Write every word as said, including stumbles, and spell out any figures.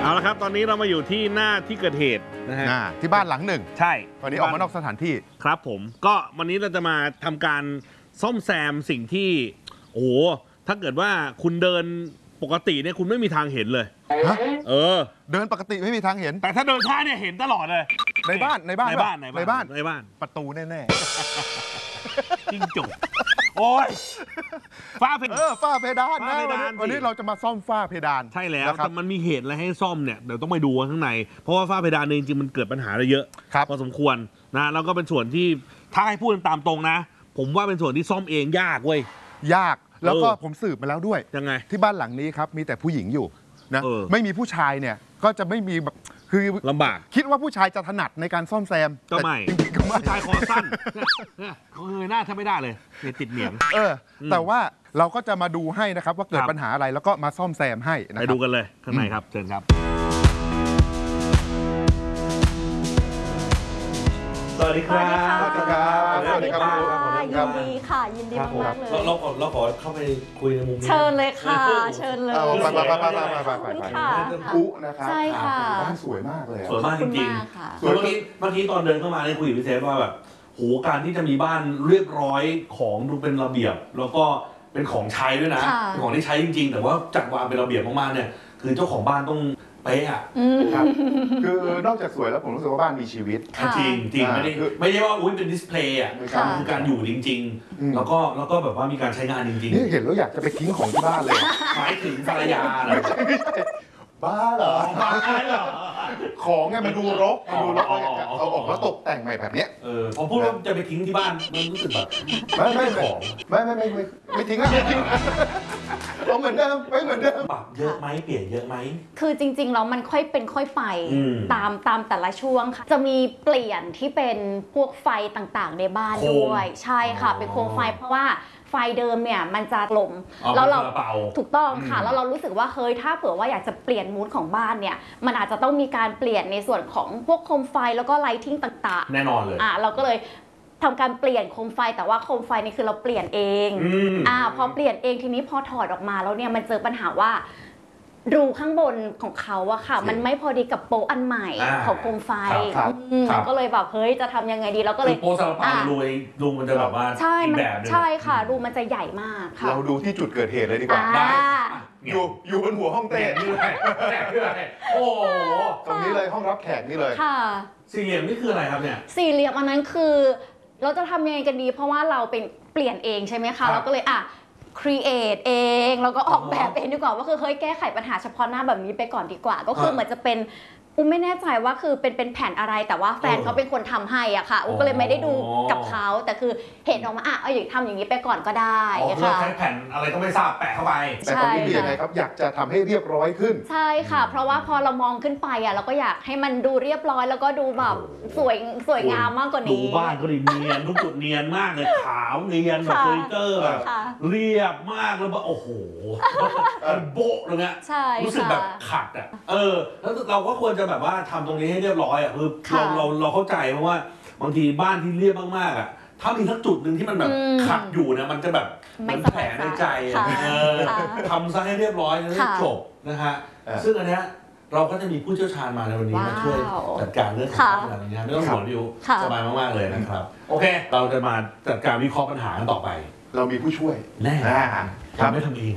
เอาละครับตอนนี้เรามาอยู่ที่หน้าที่เกิดเหตุนะฮะที่บ้านหลังหนึ่งใช่วันนี้ออกมานอกสถานที่ครับผมก็วันนี้เราจะมาทำการซ่อมแซมสิ่งที่โอ้โหถ้าเกิดว่าคุณเดินปกติเนี่ยคุณไม่มีทางเห็นเลยเออเดินปกติไม่มีทางเห็นแต่ถ้าเดินช้าเนี่ยเห็นตลอดเลยในบ้านในบ้านในบ้านในบ้านในบ้านประตูแน่ๆจิ้งจกโอ้ยฝ้าเพดานเออฝ้าเพดานนะวันนี้เราจะมาซ่อมฝ้าเพดานใช่แล้วแต่มันมีเหตุอะไรให้ซ่อมเนี่ยเดี๋ยวต้องไปดูข้างในเพราะว่าฝ้าเพดานจริงๆมันเกิดปัญหาอะไรเยอะพอสมควรนะแล้วก็เป็นส่วนที่ถ้าให้พูดตามตรงนะผมว่าเป็นส่วนที่ซ่อมเองยากเว้ยยากแล้วก็ผมสืบมาแล้วด้วยยังไงที่บ้านหลังนี้ครับมีแต่ผู้หญิงอยู่นะไม่มีผู้ชายเนี่ยก็จะไม่มีแบบคือลำบากคิดว่าผู้ชายจะถนัดในการซ่อมแซมก็ไม่ผู้ชายคอสั้นเขาเคยหน้าแทบไม่ได้เลยติดเหนียงเออแต่ว่าเราก็จะมาดูให้นะครับว่าเกิดปัญหาอะไรแล้วก็มาซ่อมแซมให้นะครับไปดูกันเลยข้างในครับเชิญครับสวัสดีครับสวัสดีครับสวัสดีครับยินดีค่ะยินดีมากเลยเราขอเราขอเข้าไปคุยในมุมนี้เชิญเลยค่ะเชิญเลยไปไปไปไปไปไปไปค่ะคุนะครับใช่ค่ะบ้านสวยมากเลยสวยมากจริงๆเมื่อกี้เมื่อกี้ตอนเดินเข้ามาเนี่ยคุยกับพี่เซฟว่าแบบโหการที่จะมีบ้านเรียบร้อยของดูเป็นระเบียบแล้วก็เป็นของใช้ด้วยนะเป็นของที่ใช้จริงๆแต่ว่าจัดวางเป็นระเบียบมากๆเนี่ยคือเจ้าของบ้านต้องเป๊ะอ่ะครับคือนอกจากสวยแล้วผมรู้สึกว่าบ้านมีชีวิตจริงจริงไม่ได้ไม่ใช่ว่าอุ้ยเป็นดิสเพลย์อ่ะคือการอยู่จริงๆแล้วก็แล้วก็แบบว่ามีการใช้งานจริงๆนี่เห็นแล้วอยากจะไปทิ้งของที่บ้านเลยหมายถึงภรรยาเหรอบ้าเหรอบ้าเหรอของไงมันดูรกมันดูรกเอาออกแล้วตกแต่งใหม่แบบเนี้ยเออพอพูดว่าจะไปทิ้งที่บ้านมันรู้สึกแบบไม่ไม่ของไม่ไม่ไม่ไม่ทิ้งไม่ทิ้งเอาเหมือนเดิมไม่เหมือนเดิมปรับเยอะไหมเปลี่ยนเยอะไหมคือจริงๆแล้วมันค่อยเป็นค่อยไปตามตามแต่ละช่วงค่ะจะมีเปลี่ยนที่เป็นพวกไฟต่างๆในบ้านด้วยใช่ค่ะเป็นโคมไฟเพราะว่าไฟเดิมเนี่ยมันจะกลมแล้วเราถูกต้องค่ะแล้วเรารู้สึกว่าเฮ้ยถ้าเผื่อว่าอยากจะเปลี่ยนมูดของบ้านเนี่ยมันอาจจะต้องมีการเปลี่ยนในส่วนของพวกโคมไฟแล้วก็ไลทิงต่างๆแน่นอนเลยอ่ะเราก็เลยทำการเปลี่ยนโคมไฟแต่ว่าโคมไฟนี่คือเราเปลี่ยนเองอ่าพอเปลี่ยนเองทีนี้พอถอดออกมาแล้วเนี่ยมันเจอปัญหาว่ารูข้างบนของเขาอะค่ะมันไม่พอดีกับโป๊ะอันใหม่ของโคมไฟก็เลยแบบเฮ้ยจะทำยังไงดีแล้วก็เลยโป๊ะซาลาเปารูรูมันจะแบบว่าใช่ใช่ค่ะรูมันจะใหญ่มากค่ะเราดูที่จุดเกิดเหตุเลยดีกว่าได้อยู่อยู่บนหัวห้องเต้นี่เลยโอ้ตรงนี้เลยห้องรับแขกนี่เลยค่ะสี่เหลี่ยมนี่คืออะไรครับเนี่ยสี่เหลี่ยมอันนั้นคือเราจะทำยังไงกันดีเพราะว่าเราเป็นเปลี่ยนเองใช่ไหมคะเราก็เลยอ่ะcreate เองแล้วก็ออกแบบเองดีกว่าว่าคือเฮ้ยแก้ไขปัญหาเฉพาะหน้าแบบนี้ไปก่อนดีกว่าก็คือเหมือนจะเป็นอูไม่แน่ใจว่าคือเป็นเป็นแผ่นอะไรแต่ว่าแฟนเขาเป็นคนทำให้อ่ะค่ะอูก็เลยไม่ได้ดูกับเขาแต่คือเห็นออกมาอ่ะเอาอย่างทำอย่างนี้ไปก่อนก็ได้ค่ะใช้แผ่นอะไรก็ไม่ทราบแปะเข้าไปแต่ตรงนี้เป็นยังไงครับอยากจะทำให้เรียบร้อยขึ้นใช่ค่ะเพราะว่าพอเรามองขึ้นไปอ่ะเราก็อยากให้มันดูเรียบร้อยแล้วก็ดูแบบสวยสวยงามมากกว่านี้ดูบ้านก็ดีเนียนทุกจุดเนียนมากเลยขาวเนียนแบบเฟอร์นิเจอร์แบบเรียบมากแล้วแบบโอ้โหโบ๊ะเลยเนี่ยรู้สึกแบบขัดอ่ะเออแล้วเราก็ควรจะแบบว่าทำตรงนี้ให้เรียบร้อยอ่ะคือเราเราเราเข้าใจเพราะว่าบางทีบ้านที่เรียบมากๆอ่ะถ้ามีสักจุดหนึ่งที่มันแบบขัดอยู่เนี่ยมันจะแบบมันแผลในใจทำซะให้เรียบร้อยแล้วจบนะฮะซึ่งอันเนี้ยเราก็จะมีผู้เชี่ยวชาญมาในวันนี้มาช่วยจัดการเรื่องของปัญหานี้ไม่ต้องห่วงดิวสบายมากๆเลยนะครับโอเคเราจะมาจัดการวิเคราะห์ปัญหากันต่อไปเรามีผู้ช่วยแน่ทำไม่ทำเอง